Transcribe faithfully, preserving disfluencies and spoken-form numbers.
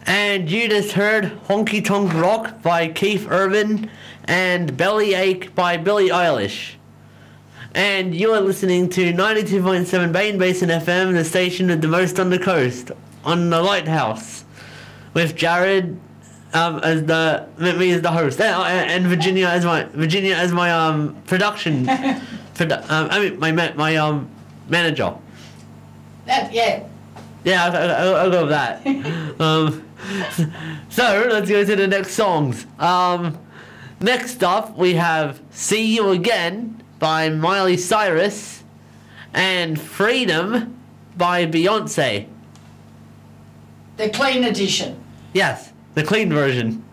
And you just heard Honky Tonk Rock by Keith Urban and Bellyache by Billie Eilish. And you are listening to ninety-two point seven Bain Basin F M, the station with the most on the coast, on the Lighthouse, with Jared um, as the me as the host, and, and Virginia as my Virginia as my um production, produ- um, I mean my ma- my um manager. That yeah. Yeah, I'll, I'll, I'll go with that. um, so let's go to the next songs. Um, next up we have "See You Again" by Miley Cyrus and "Freedom" by Beyonce. The clean edition. Yes, the clean version.